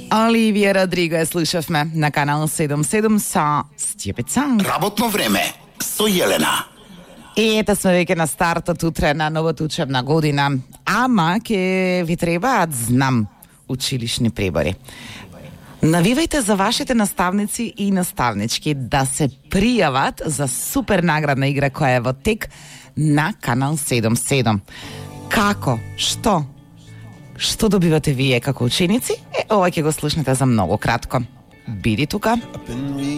Оливија Родриго слушавме на канал 77 со Stupid Song. Работно време со Јелена. И ето сме веќе на стартот утре на новата учебна година. Ама ќе ви требаат, знам, училишни прибори. Навивајте за вашите наставници и наставнички да се пријават за супер наградна игра која е во тек на канал 77. Како? Што? Што добивате вие како ученици? Ова ќе го слушнете за многу кратко. Биди тука.